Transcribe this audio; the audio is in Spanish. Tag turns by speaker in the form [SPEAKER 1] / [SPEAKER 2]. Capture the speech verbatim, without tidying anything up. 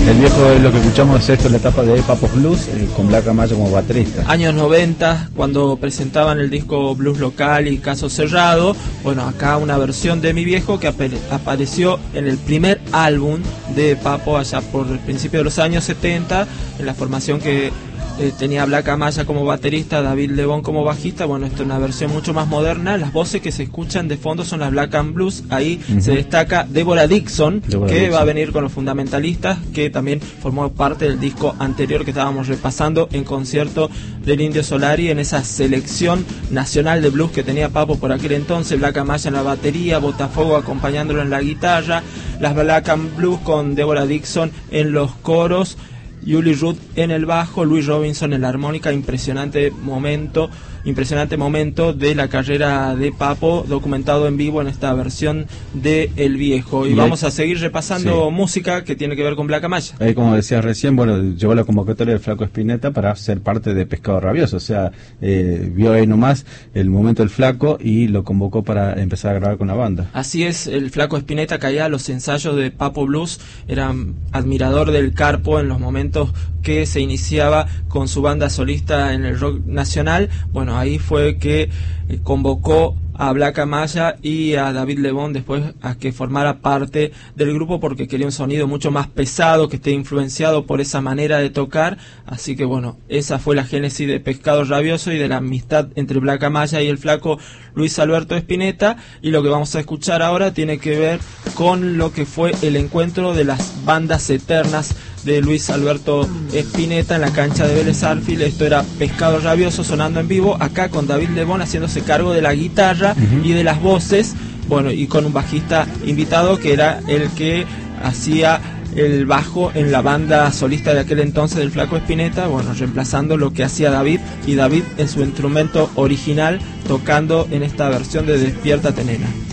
[SPEAKER 1] El viejo es lo que escuchamos, esto es la etapa de Papo Blues, eh, con Black Amaya como baterista.
[SPEAKER 2] Años noventa, cuando presentaban el disco Blues Local y Caso Cerrado. Bueno, acá una versión de Mi Viejo que ap apareció en el primer álbum de Papo allá por el principio de los años setenta, en la formación que Eh, tenía Black Amaya como baterista, David Lebón como bajista. Bueno, esto es una versión mucho más moderna. Las voces que se escuchan de fondo son las Black and Blues. Ahí uh-huh. se destaca Deborah Dixon, Deborah que Dixon. va a venir con los Fundamentalistas, que también formó parte del disco anterior que estábamos repasando en concierto del Indio Solari, en esa selección nacional de blues que tenía Papo por aquel entonces. Black Amaya en la batería, Botafogo acompañándolo en la guitarra, las Black and Blues con Deborah Dixon en los coros, Julie Ruth en el bajo, Luis Robinson en la armónica. Impresionante momento, impresionante momento de la carrera de Papo, documentado en vivo en esta versión de El Viejo. Y, y vamos hay, a seguir repasando sí. música que tiene que ver con Black Amaya.
[SPEAKER 1] Ahí, como decías recién, bueno, llevó la convocatoria del Flaco Spinetta para ser parte de Pescado Rabioso. O sea, eh, vio ahí nomás el momento del Flaco y lo convocó para empezar a grabar con la banda.
[SPEAKER 2] Así es, el Flaco Spinetta caía a los ensayos de Papo Blues, era admirador del Carpo en los momentos que se iniciaba con su banda solista en el rock nacional. Bueno, ahí fue que convocó a Black Amaya y a David Lebón después a que formara parte del grupo, porque quería un sonido mucho más pesado, que esté influenciado por esa manera de tocar. Así que bueno, esa fue la génesis de Pescado Rabioso y de la amistad entre Black Amaya y el Flaco Luis Alberto Spinetta. Y lo que vamos a escuchar ahora tiene que ver con lo que fue el encuentro de las bandas eternas de Luis Alberto Spinetta en la cancha de Vélez Arfield. Esto era Pescado Rabioso sonando en vivo, acá con David Lebón haciéndose cargo de la guitarra uh-huh. y de las voces, bueno, y con un bajista invitado que era el que hacía el bajo en la banda solista de aquel entonces del Flaco Spinetta, bueno, reemplazando lo que hacía David, y David en su instrumento original tocando en esta versión de Despierta Tenena.